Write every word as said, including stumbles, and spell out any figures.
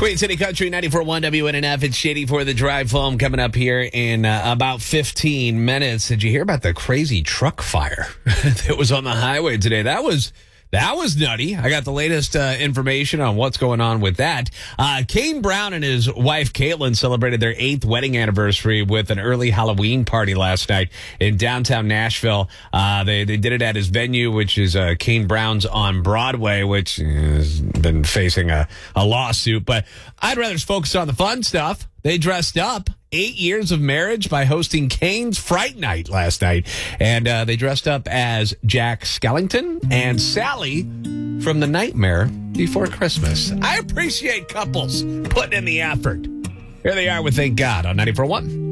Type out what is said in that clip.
Queen City Country ninety-four point one W N N F. It's Shady for the Drive home coming up here in uh, about fifteen minutes. Did you hear about the crazy truck fire that was on the highway today? That was that was nutty. I got the latest uh, information on what's going on with that. Uh, Kane Brown and his wife Caitlin celebrated their eighth wedding anniversary with an early Halloween party last night in downtown Nashville. Uh, they they did it at his venue, which is uh, Kane Brown's on Broadway, which has been facing a, a lawsuit. But I'd rather just focus on the fun stuff. They dressed up. Eight years of marriage by hosting Kane's Fright Night last night. And uh, they dressed up as Jack Skellington and Sally from The Nightmare Before Christmas. I appreciate couples putting in the effort. Here they are with Thank God on ninety-four point one.